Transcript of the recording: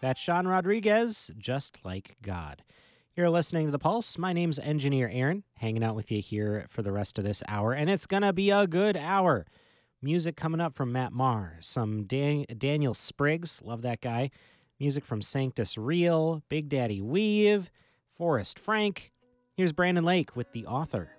That's Sean Rodriguez, Just Like God. You're listening to The Pulse. My name's Engineer Aaron, hanging out with you here for the rest of this hour, and it's going to be a good hour. Music coming up from Matt Maher, some Daniel Spriggs, love that guy. Music from Sanctus Real, Big Daddy Weave, Forrest Frank. Here's Brandon Lake with The Author.